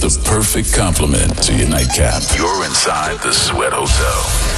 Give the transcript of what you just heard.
the perfect complement to your nightcap. You're inside the Sweat Hotel.